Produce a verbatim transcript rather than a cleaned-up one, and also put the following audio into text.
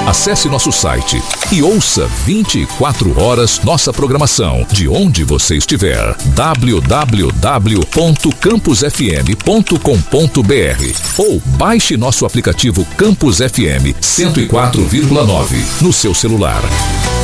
Acesse nosso site e ouça vinte e quatro horas nossa programação de onde você estiver. w w w ponto campus f m ponto com ponto b r ou baixe nosso aplicativo Campus F M cento e quatro vírgula nove no seu celular.